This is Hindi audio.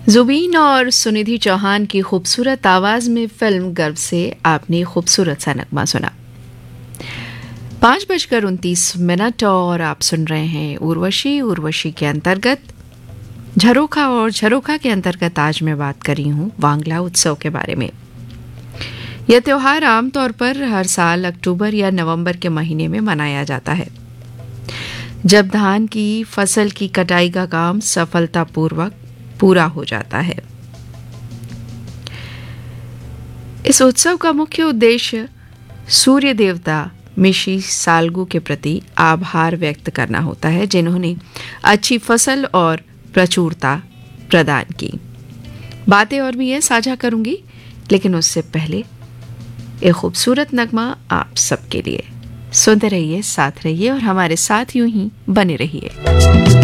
जुबीन और सुनिधि चौहान की खूबसूरत आवाज में फिल्म गर्व से आपने खूबसूरत सा नगमा सुना। 5:29 और आप सुन रहे हैं उर्वशी के अंतर्गत झरोखा, और झरोखा के अंतर्गत आज मैं बात कर रही हूँ वांगला उत्सव के बारे में। यह त्योहार आमतौर पर हर साल अक्टूबर या नवंबर के महीने में मनाया जाता है, जब धान की फसल की कटाई का काम सफलतापूर्वक पूरा हो जाता है। इस उत्सव का मुख्य उद्देश्य सूर्य देवता मिशी साल्गू के प्रति आभार व्यक्त करना होता है, जिन्होंने अच्छी फसल और प्रचुरता प्रदान की। बातें और भी हैं साझा करूंगी, लेकिन उससे पहले एक खूबसूरत नगमा आप सबके लिए। सुनते रहिए, साथ रहिए और हमारे साथ यूं ही बने रहिए।